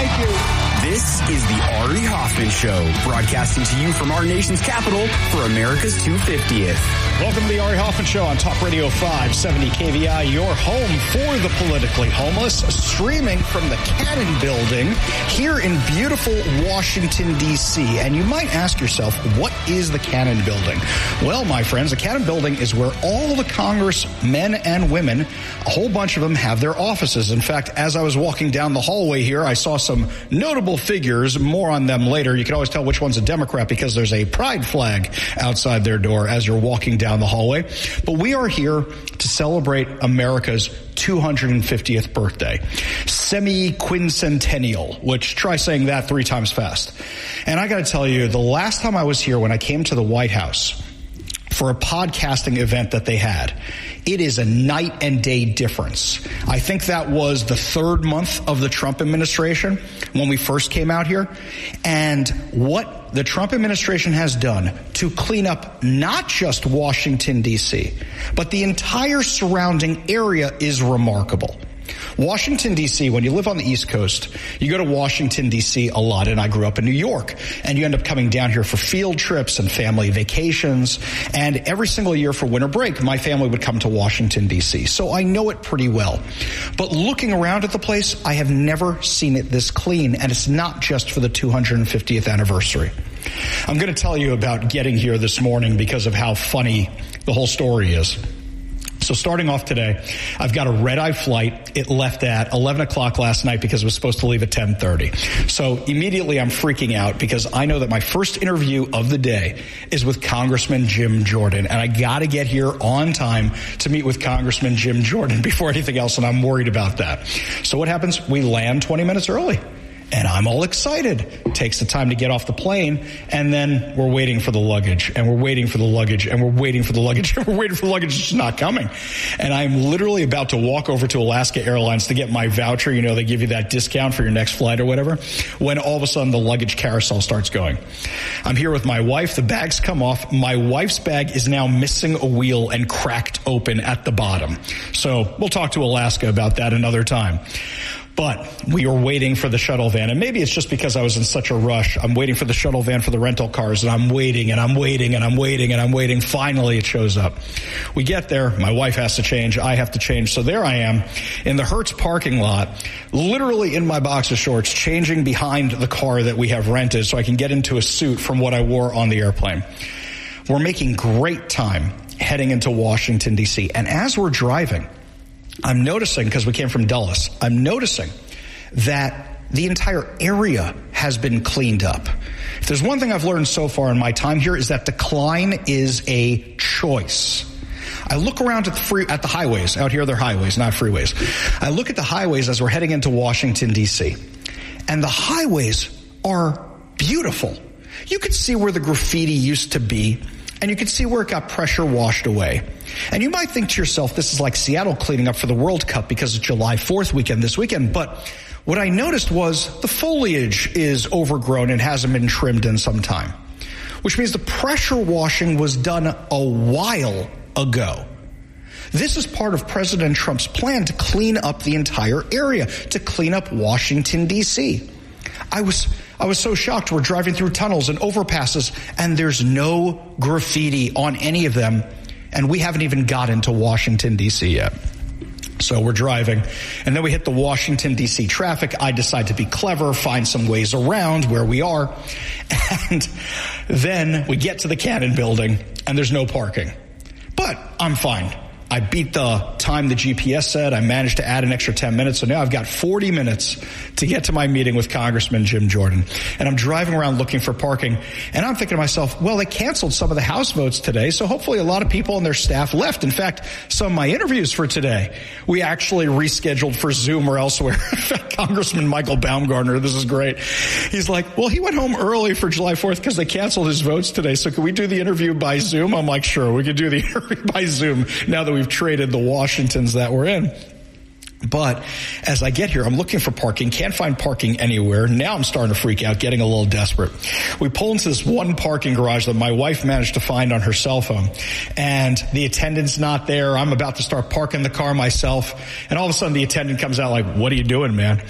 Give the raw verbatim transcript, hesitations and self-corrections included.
Thank you. This is the Ari Hoffman Show, broadcasting to you from our nation's capital for America's two hundred fiftieth. Welcome to the Ari Hoffman Show on Talk Radio five seventy K V I, your home for the politically homeless, streaming from the Cannon Building here in beautiful Washington, D C. And you might ask yourself, what is the Cannon Building? Well, my friends, the Cannon Building is where all the Congress men and women, a whole bunch of them, have their offices. In fact, as I was walking down the hallway here, I saw some notable figures. More on them later. You can always tell which one's a Democrat because there's a pride flag outside their door as you're walking down the hallway. But we are here to celebrate America's two hundred fiftieth birthday. Semi-quincentennial, which try saying that three times fast. And I got to tell you, the last time I was here when I came to the White House for a podcasting event that they had, it is a night and day difference. I think that was the third month of the Trump administration when we first came out here. And what the Trump administration has done to clean up not just Washington, D C, but the entire surrounding area is remarkable. Washington, D C, when you live on the East Coast, you go to Washington, D C a lot, and I grew up in New York, and you end up coming down here for field trips and family vacations, and every single year for winter break, my family would come to Washington, D C, so I know it pretty well. But looking around at the place, I have never seen it this clean, and it's not just for the two hundred fiftieth anniversary. I'm going to tell you about getting here this morning because of how funny the whole story is. So starting off today, I've got a red-eye flight. It left at eleven o'clock last night because it was supposed to leave at ten thirty. So immediately I'm freaking out because I know that my first interview of the day is with Congressman Jim Jordan. And I got to get here on time to meet with Congressman Jim Jordan before anything else, and I'm worried about that. So what happens? We land twenty minutes early. And I'm all excited. It takes the time to get off the plane, and then we're waiting for the luggage, and we're waiting for the luggage, and we're waiting for the luggage, and we're waiting for the luggage. It's not coming. And I'm literally about to walk over to Alaska Airlines to get my voucher. You know, they give you that discount for your next flight or whatever, when all of a sudden the luggage carousel starts going. I'm here with my wife. The bags come off. My wife's bag is now missing a wheel and cracked open at the bottom. So we'll talk to Alaska about that another time. But we are waiting for the shuttle van, and maybe it's just because I was in such a rush. I'm waiting for the shuttle van for the rental cars, and I'm waiting, and I'm waiting, and I'm waiting, and I'm waiting. Finally, it shows up. We get there. My wife has to change. I have to change. So there I am in the Hertz parking lot, literally in my boxer shorts, changing behind the car that we have rented so I can get into a suit from what I wore on the airplane. We're making great time heading into Washington, D C, and as we're driving, I'm noticing, because we came from Dulles, I'm noticing that the entire area has been cleaned up. If there's one thing I've learned so far in my time here is that decline is a choice. I look around at the free, at the highways. Out here, they're highways, not freeways. I look at the highways as we're heading into Washington, D C, and the highways are beautiful. You could see where the graffiti used to be, and you can see where it got pressure washed away. And you might think to yourself, this is like Seattle cleaning up for the World Cup because it's July fourth weekend this weekend. But what I noticed was the foliage is overgrown and hasn't been trimmed in some time, which means the pressure washing was done a while ago. This is part of President Trump's plan to clean up the entire area, to clean up Washington, D C. I was I was so shocked. We're driving through tunnels and overpasses, and there's no graffiti on any of them, and we haven't even gotten to Washington, D C yet. So we're driving, and then we hit the Washington, D C traffic. I decide to be clever, find some ways around where we are, and then we get to the Cannon Building, and there's no parking. But I'm fine. I beat the time the G P S said. I managed to add an extra ten minutes. So now I've got forty minutes to get to my meeting with Congressman Jim Jordan. And I'm driving around looking for parking. And I'm thinking to myself, well, they canceled some of the House votes today. So hopefully a lot of people and their staff left. In fact, some of my interviews for today, we actually rescheduled for Zoom or elsewhere. In fact, Congressman Michael Baumgartner, this is great. He's like, well, he went home early for July fourth because they canceled his votes today. So can we do the interview by Zoom? I'm like, sure, we could do the interview by Zoom now that we've traded the Washingtons that we're in. But as I get here, I'm looking for parking, can't find parking anywhere. Now I'm starting to freak out, getting a little desperate. We pull into this one parking garage that my wife managed to find on her cell phone, and the attendant's not there. I'm about to start parking the car myself, and all of a sudden the attendant comes out like, what are you doing, man?